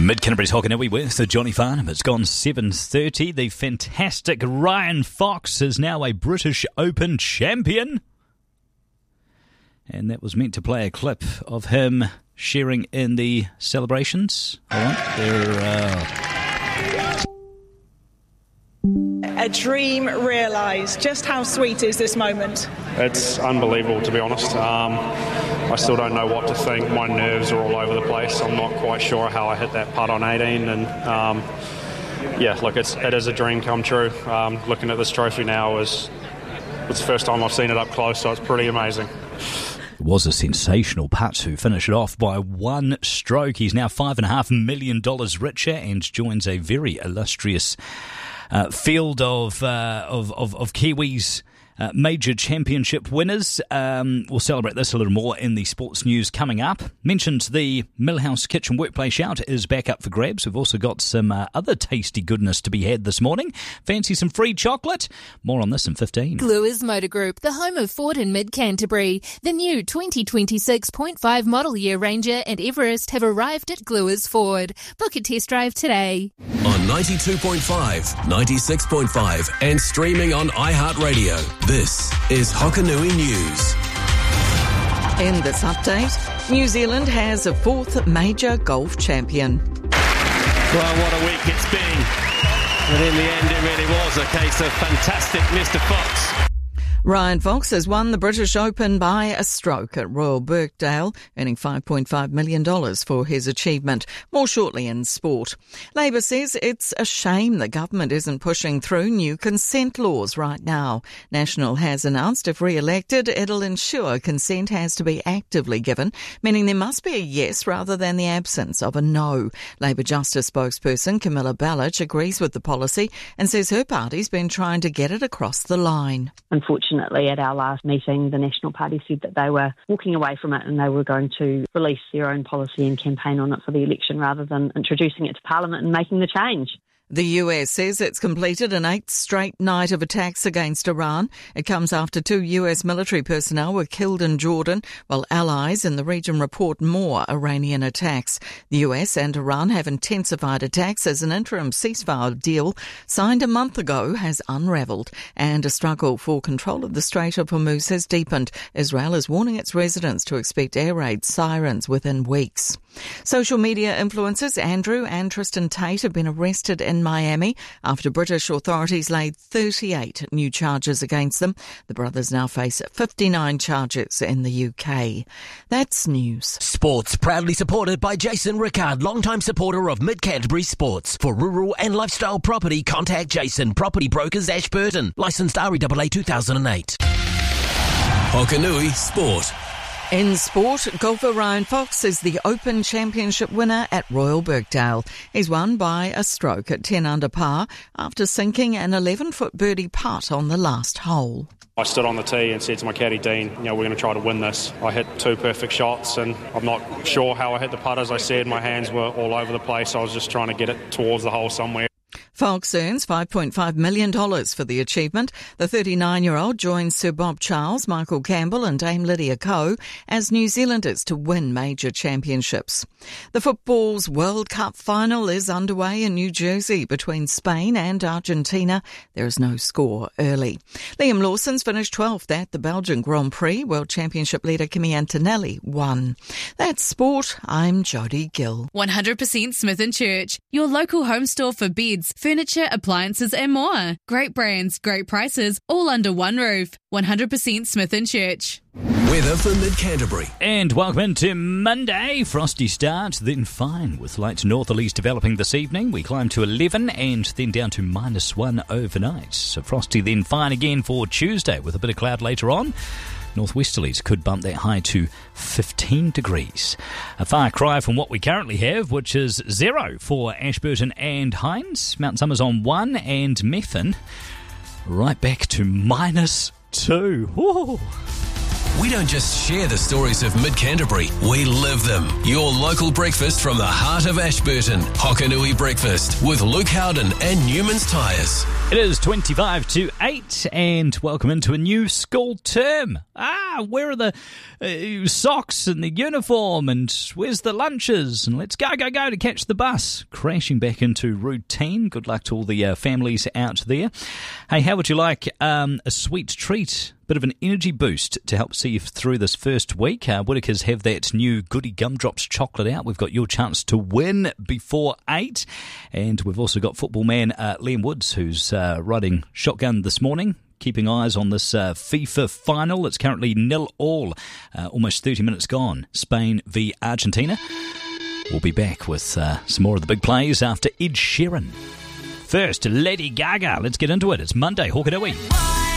Mid-Canterbury's Hokanui with Johnny Farnham. It's gone 7:30. The fantastic Ryan Fox is now a British Open champion. And that was meant to play a clip of him sharing in the celebrations. A dream realised. Just how sweet is this moment? It's unbelievable, to be honest. I still don't know what to think. My nerves are all over the place. I'm not quite sure how I hit that putt on 18. And it is a dream come true. Looking at this trophy now it's the first time I've seen it up close, so it's pretty amazing. It was a sensational putt to finish it off by one stroke. He's now $5.5 million richer and joins a very illustrious field of Kiwis. Major championship winners. We'll celebrate this a little more in the sports news coming up. Mentioned the Millhouse Kitchen Workplace Shout is back up for grabs. We've also got some other tasty goodness to be had this morning. Fancy some free chocolate? More on this in 15. Gluers Motor Group, the home of Ford in Mid-Canterbury. The new 2026.5 model year Ranger and Everest have arrived at Gluers Ford. Book a test drive today. On 92.5, 96.5 and streaming on iHeartRadio. This is Hokanui News. In this update, New Zealand has a fourth major golf champion. Well, what a week it's been. And in the end, it really was a case of fantastic Mr. Fox. Ryan Fox has won the British Open by a stroke at Royal Birkdale, earning $5.5 million for his achievement. More shortly in sport. Labor says it's a shame the government isn't pushing through new consent laws right now. National has announced if re-elected, it'll ensure consent has to be actively given, meaning there must be a yes rather than the absence of a no. Labor Justice spokesperson Camilla Ballich agrees with the policy and says her party's been trying to get it across the line. Unfortunately, at our last meeting, the National Party said that they were walking away from it and they were going to release their own policy and campaign on it for the election rather than introducing it to Parliament and making the change. The US says it's completed an 8th straight night of attacks against Iran. It comes after 2 US military personnel were killed in Jordan, while allies in the region report more Iranian attacks. The US and Iran have intensified attacks as an interim ceasefire deal signed a month ago has unravelled, and a struggle for control of the Strait of Hormuz has deepened. Israel is warning its residents to expect air raid sirens within weeks. Social media influencers Andrew and Tristan Tate have been arrested in Miami after British authorities laid 38 new charges against them. The brothers now face 59 charges in the UK. That's news. Sports proudly supported by Jason Rickard, longtime supporter of Mid-Canterbury Sports. For rural and lifestyle property, contact Jason, Property Brokers, Ashburton. Licensed REAA 2008. Hokanui Sport. In sport, golfer Ryan Fox is the Open Championship winner at Royal Birkdale. He's won by a stroke at 10 under par after sinking an 11-foot birdie putt on the last hole. I stood on the tee and said to my caddy, Dean, we're going to try to win this. I hit 2 perfect shots and I'm not sure how I hit the putt. As I said, my hands were all over the place. I was just trying to get it towards the hole somewhere. Fox earns $5.5 million for the achievement. The 39-year-old joins Sir Bob Charles, Michael Campbell and Dame Lydia Ko as New Zealanders to win major championships. The football's World Cup final is underway in New Jersey between Spain and Argentina. There is no score early. Liam Lawson's finished 12th at the Belgian Grand Prix. World Championship leader Kimi Antonelli won. That's sport. I'm Jodie Gill. 100% Smith & Church, your local home store for beds, furniture, appliances and more. Great brands, great prices, all under one roof. 100% Smith & Church. Weather for Mid-Canterbury. And welcome into Monday. Frosty start, then fine with light northerlies developing this evening. We climb to 11 and then down to -1 overnight. So frosty then fine again for Tuesday with a bit of cloud later on. Northwesterlies could bump that high to 15 degrees. A far cry from what we currently have, which is 0 for Ashburton and Hines. Mount Somers on 1 and Methven right back to -2. Woo. We don't just share the stories of Mid-Canterbury, we live them. Your local breakfast from the heart of Ashburton. Hokanui Breakfast with Luke Howden and Newman's Tyres. It is 25 to 8 and welcome into a new school term. Where are the socks and the uniform and where's the lunches? And let's go to catch the bus. Crashing back into routine. Good luck to all the families out there. Hey, how would you like a sweet treat? Bit of an energy boost to help see you through this first week. Whitakers have that new Goody Gumdrops chocolate out. We've got your chance to win before 8. And we've also got football man Liam Woods, who's riding shotgun this morning, keeping eyes on this FIFA final. It's currently 0-0, almost 30 minutes gone. Spain v Argentina. We'll be back with some more of the big plays after Ed Sheeran. First, Lady Gaga. Let's get into it. It's Monday, Hokanui.